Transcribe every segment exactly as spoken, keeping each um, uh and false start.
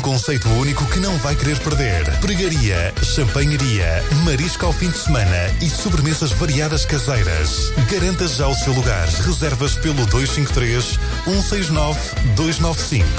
conceito único que não vai querer perder. Pregaria, champanharia, marisco ao fim de semana e sobremesas variadas caseiras. Garanta já o seu lugar. Reservas pelo dois cinco três, um seis nove, dois nove cinco.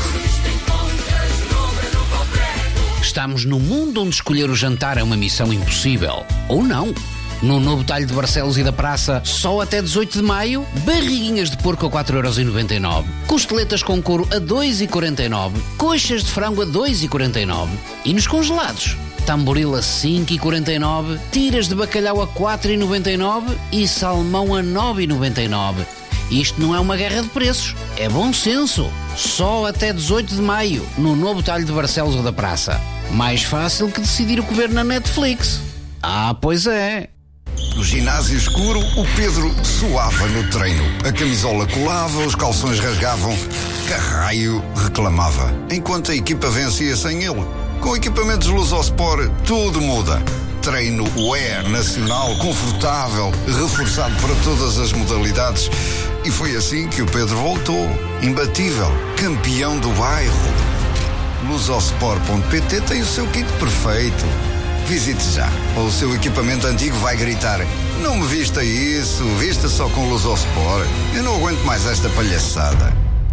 Estamos num mundo onde escolher o jantar é uma missão impossível. Ou não. No novo talho de Barcelos e da Praça, só até dezoito de maio, barriguinhas de porco a quatro euros e noventa e nove, costeletas com couro a dois euros e quarenta e nove, coxas de frango a dois euros e quarenta e nove. E nos congelados, tamboril a cinco euros e quarenta e nove, tiras de bacalhau a quatro euros e noventa e nove e salmão a nove euros e noventa e nove. Isto não é uma guerra de preços, é bom senso. Só até dezoito de maio, no novo talho de Barcelos ou da Praça. Mais fácil que decidir o que ver na Netflix. Ah, pois é. No ginásio escuro, o Pedro suava no treino. A camisola colava, os calções rasgavam. Carraio reclamava. Enquanto a equipa vencia sem ele. Com equipamentos Lusosport, tudo muda. Treino wear nacional, confortável, reforçado para todas as modalidades. E foi assim que o Pedro voltou. Imbatível, campeão do bairro. Lusosport ponto pt tem o seu kit perfeito. Visite já. O seu equipamento antigo vai gritar: não me vista isso, vista só com Lusosport. Eu não aguento mais esta palhaçada.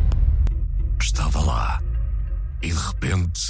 Estava lá e de repente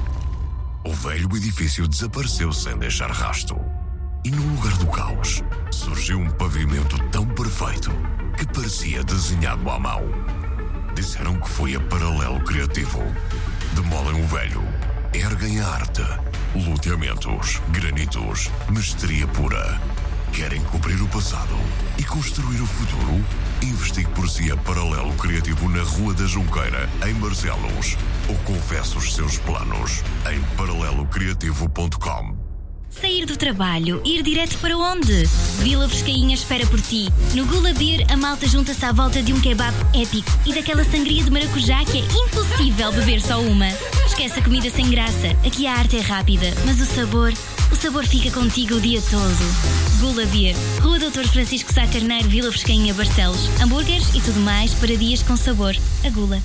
o velho edifício desapareceu sem deixar rasto. E no lugar do caos surgiu um pavimento tão perfeito que parecia desenhado à mão. Disseram que foi a Paralelo Criativo. Demolem o velho, erguem a arte. Loteamentos, granitos, mestria pura. Querem cobrir o passado e construir o futuro? Investigue por si a Paralelo Criativo na Rua da Junqueira, em Barcelos. Ou confesse os seus planos em paralelo criativo ponto com. Sair do trabalho, ir direto para onde? Vila Frescainha espera por ti. No Gula Beer, a malta junta-se à volta de um kebab épico e daquela sangria de maracujá que é impossível beber só uma. Esquece a comida sem graça. Aqui a arte é rápida, mas o sabor, o sabor fica contigo o dia todo. Gula Beer, Rua doutor Francisco Sá Carneiro, Vila Frescainha, Barcelos. Hambúrgueres e tudo mais para dias com sabor. A Gula.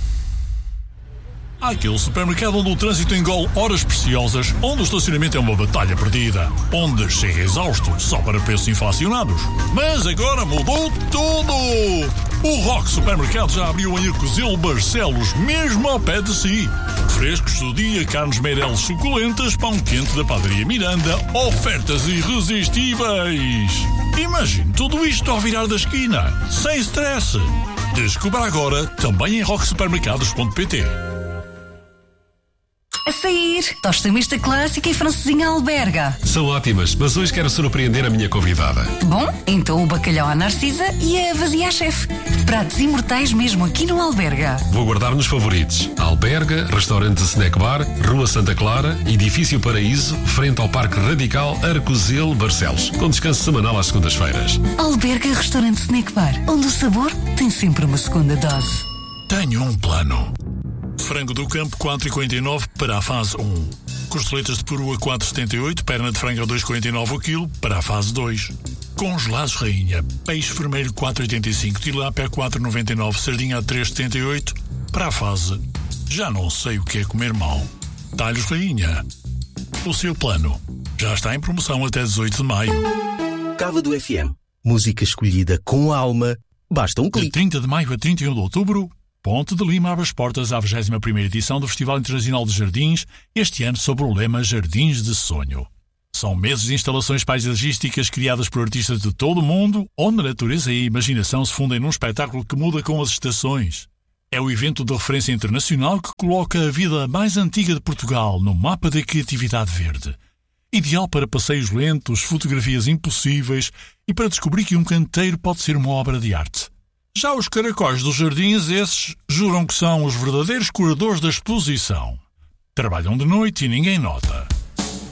Há aquele supermercado onde o trânsito engole horas preciosas, onde o estacionamento é uma batalha perdida, onde chega exausto só para preços inflacionados. Mas agora mudou tudo! O Rock Supermercado já abriu em Arcozelo, Barcelos, mesmo ao pé de si. Frescos do dia, carnes Meireles suculentas, pão quente da Padaria Miranda, ofertas irresistíveis. Imagine tudo isto ao virar da esquina, sem stress. Descubra agora, também em rock supermercados ponto pt. A sair, tosta mista clássica e francesinha alberga. São ótimas, mas hoje quero surpreender a minha convidada. Bom, então o bacalhau à Narcisa e a vazia à chefe. Pratos imortais mesmo aqui no Alberga. Vou guardar nos favoritos. Alberga, restaurante Snack Bar, Rua Santa Clara, Edifício Paraíso, frente ao Parque Radical, Arcozelo, Barcelos. Com descanso semanal às segundas-feiras. Alberga, restaurante Snack Bar, onde o sabor tem sempre uma segunda dose. Tenho um plano. Frango do campo quatro vírgula quarenta e nove para a fase um. Costeletas de peru a quatro vírgula setenta e oito, perna de frango a dois vírgula quarenta e nove o quilo para a fase dois. Congelados rainha, peixe vermelho quatro vírgula oitenta e cinco, tilápia a quatro vírgula noventa e nove, sardinha a três vírgula setenta e oito para a fase. Já não sei o que é comer mal. Talhos rainha. O seu plano já está em promoção até dezoito de maio. Cava do F M. Música escolhida com alma. Basta um clique. De trinta de maio a trinta e um de outubro, Ponte de Lima abre as portas à vigésima primeira edição do Festival Internacional de Jardins, este ano sob o lema Jardins de Sonho. São meses de instalações paisagísticas criadas por artistas de todo o mundo, onde a natureza e a imaginação se fundem num espetáculo que muda com as estações. É o evento de referência internacional que coloca a vida mais antiga de Portugal no mapa da criatividade verde. Ideal para passeios lentos, fotografias impossíveis e para descobrir que um canteiro pode ser uma obra de arte. Já os caracóis dos jardins, esses, juram que são os verdadeiros curadores da exposição. Trabalham de noite e ninguém nota.